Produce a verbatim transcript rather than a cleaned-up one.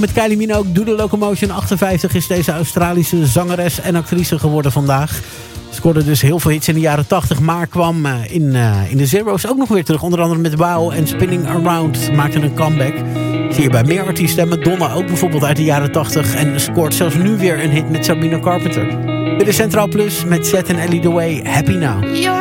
met Kylie Minogue. Do the Locomotion. achtenvijftig is deze Australische zangeres en actrice geworden vandaag. Scoorde dus heel veel hits in de jaren tachtig, maar kwam uh, in, uh, in de Zero's ook nog weer terug. Onder andere met Wow en Spinning Around maakte een comeback. Zie je bij meer artiesten. Madonna ook bijvoorbeeld uit de jaren tachtig. En scoort zelfs nu weer een hit met Sabrina Carpenter. Dit is Centraal Plus met Zet en Ellie The Way. Happy Now.